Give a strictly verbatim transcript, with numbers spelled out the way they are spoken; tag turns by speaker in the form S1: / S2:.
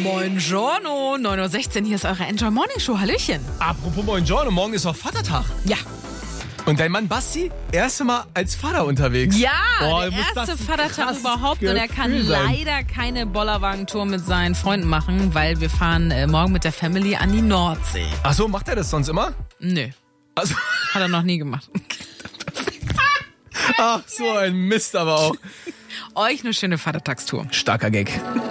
S1: Buongiorno, neun Uhr sechzehn, hier ist eure Enjoy Morning Show. Hallöchen.
S2: Apropos Buongiorno, morgen ist auch Vatertag.
S1: Ja.
S2: Und dein Mann Basti, erste Mal als Vater unterwegs.
S1: Ja,
S2: oh,
S1: der
S2: muss das
S1: erste
S2: ein
S1: Vatertag
S2: krasses
S1: überhaupt und er kann
S2: Gefühl sein.
S1: leider keine Bollerwagentour mit seinen Freunden machen, weil wir fahren äh, morgen mit der Family an die Nordsee.
S2: Ach so, macht er das sonst immer?
S1: Nö,
S2: Also,
S1: hat er noch nie gemacht.
S2: ach, so ein Mist aber auch.
S1: Euch eine schöne Vatertagstour.
S2: Starker Gag.